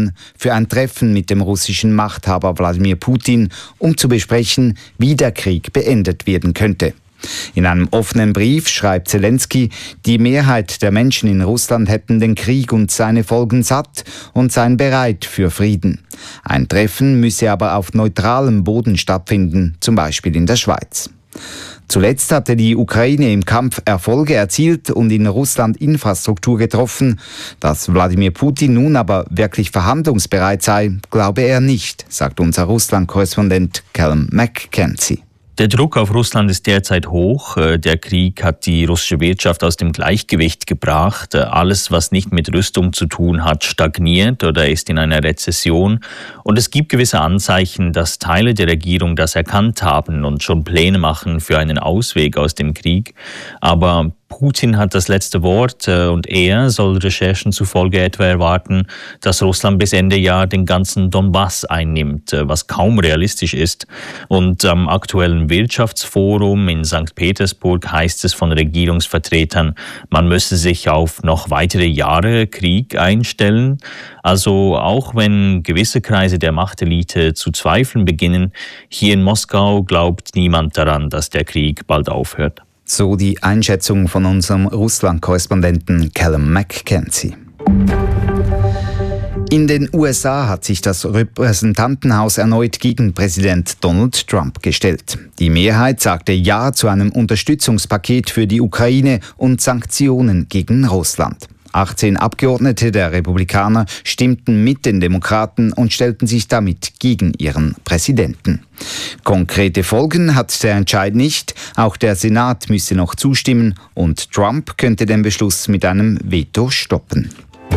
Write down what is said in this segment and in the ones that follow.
zusammen für ein Treffen mit dem russischen Machthaber Wladimir Putin, um zu besprechen, wie der Krieg beendet werden könnte. In einem offenen Brief schreibt Zelensky, die Mehrheit der Menschen in Russland hätten den Krieg und seine Folgen satt und seien bereit für Frieden. Ein Treffen müsse aber auf neutralem Boden stattfinden, zum Beispiel in der Schweiz. Zuletzt hatte die Ukraine im Kampf Erfolge erzielt und in Russland Infrastruktur getroffen. Dass Wladimir Putin nun aber wirklich verhandlungsbereit sei, glaube er nicht, sagt unser Russland-Korrespondent Callum McKenzie. Der Druck auf Russland ist derzeit hoch. Der Krieg hat die russische Wirtschaft aus dem Gleichgewicht gebracht. Alles, was nicht mit Rüstung zu tun hat, stagniert oder ist in einer Rezession. Und es gibt gewisse Anzeichen, dass Teile der Regierung das erkannt haben und schon Pläne machen für einen Ausweg aus dem Krieg. Aber Putin hat das letzte Wort und er soll Recherchen zufolge etwa erwarten, dass Russland bis Ende Jahr den ganzen Donbass einnimmt, was kaum realistisch ist. Und am aktuellen Wirtschaftsforum in St. Petersburg heißt es von Regierungsvertretern, man müsse sich auf noch weitere Jahre Krieg einstellen. Also auch wenn gewisse Kreise der Machtelite zu zweifeln beginnen, hier in Moskau glaubt niemand daran, dass der Krieg bald aufhört. So die Einschätzung von unserem Russland-Korrespondenten Callum McKenzie. In den USA hat sich das Repräsentantenhaus erneut gegen Präsident Donald Trump gestellt. Die Mehrheit sagte Ja zu einem Unterstützungspaket für die Ukraine und Sanktionen gegen Russland. 18 Abgeordnete der Republikaner stimmten mit den Demokraten und stellten sich damit gegen ihren Präsidenten. Konkrete Folgen hat der Entscheid nicht. Auch der Senat müsse noch zustimmen und Trump könnte den Beschluss mit einem Veto stoppen.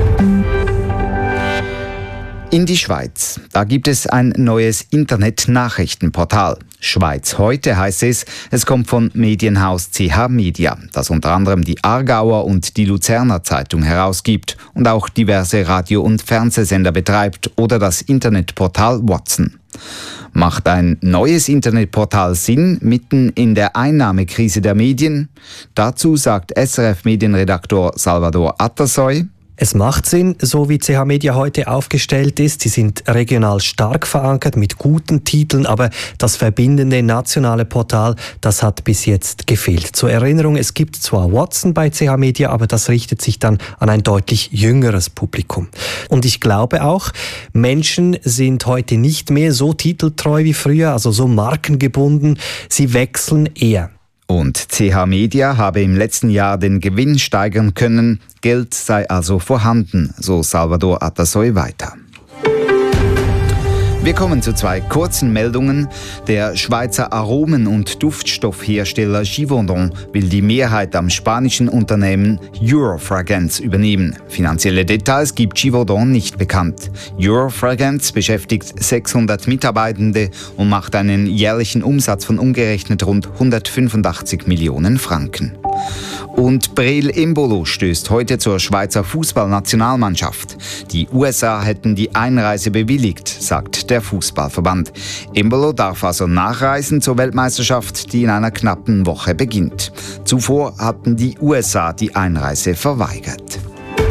In die Schweiz. Da gibt es ein neues Internet-Nachrichtenportal. Schweiz heute heißt es. Es kommt von Medienhaus CH Media, das unter anderem die Aargauer und die Luzerner Zeitung herausgibt und auch diverse Radio- und Fernsehsender betreibt oder das Internetportal Watson. Macht ein neues Internetportal Sinn mitten in der Einnahmekrise der Medien? Dazu sagt SRF-Medienredaktor Salvador Atassoy: Es macht Sinn, so wie CH Media heute aufgestellt ist. Sie sind regional stark verankert mit guten Titeln, aber das verbindende nationale Portal, das hat bis jetzt gefehlt. Zur Erinnerung, es gibt zwar Watson bei CH Media, aber das richtet sich dann an ein deutlich jüngeres Publikum. Und ich glaube auch, Menschen sind heute nicht mehr so titeltreu wie früher, also so markengebunden. Sie wechseln eher. Und CH Media habe im letzten Jahr den Gewinn steigern können. Geld sei also vorhanden, so Salvador Atassoy weiter. Wir kommen zu zwei kurzen Meldungen. Der Schweizer Aromen- und Duftstoffhersteller Givaudan will die Mehrheit am spanischen Unternehmen Eurofragrance übernehmen. Finanzielle Details gibt Givaudan nicht bekannt. Eurofragrance beschäftigt 600 Mitarbeitende und macht einen jährlichen Umsatz von umgerechnet rund 185 Millionen Franken. Und Breel Embolo stößt heute zur Schweizer Fußballnationalmannschaft. Die USA hätten die Einreise bewilligt, sagt der Fußballverband. Embolo darf also nachreisen zur Weltmeisterschaft, die in einer knappen Woche beginnt. Zuvor hatten die USA die Einreise verweigert.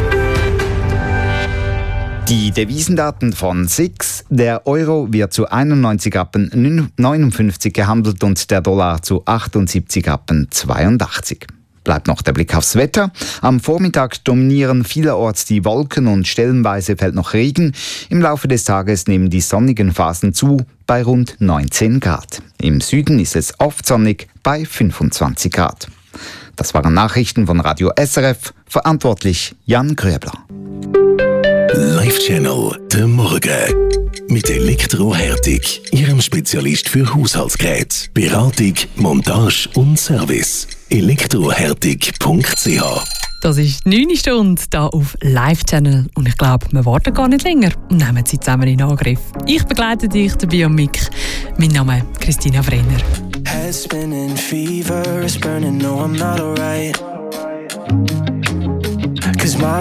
Die Devisendaten von SIX: Der Euro wird zu 91,59 gehandelt und der Dollar zu 78,82. Bleibt noch der Blick aufs Wetter. Am Vormittag dominieren vielerorts die Wolken und stellenweise fällt noch Regen. Im Laufe des Tages nehmen die sonnigen Phasen zu bei rund 19 Grad. Im Süden ist es oft sonnig bei 25 Grad. Das waren Nachrichten von Radio SRF. Verantwortlich Jan Gröbler. Live-Channel «Der Morgen» mit Elektrohärtig, Ihrem Spezialist für Haushaltsgeräte, Beratung, Montage und Service. elektrohärtig.ch. Das ist die 9. Stunde hier auf Live-Channel und ich glaube, wir warten gar nicht länger und nehmen sie zusammen in Angriff. Ich begleite dich dabei am Mic. Mein Name ist Christina Brenner. Head spinning, fever is burning, no I'm not alright.